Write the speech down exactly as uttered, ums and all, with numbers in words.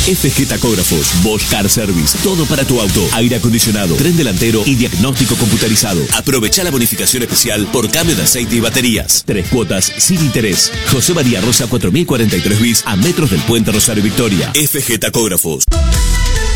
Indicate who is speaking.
Speaker 1: F G Tacógrafos, Bosch Car Service, todo para tu auto, aire acondicionado, tren delantero y diagnóstico computarizado. Aprovecha la bonificación especial por cambio de aceite y baterías. Tres cuotas sin interés. José María Rosa cuatro mil cuarenta y tres bis a metros del Puente Rosario Victoria. F G Tacógrafos.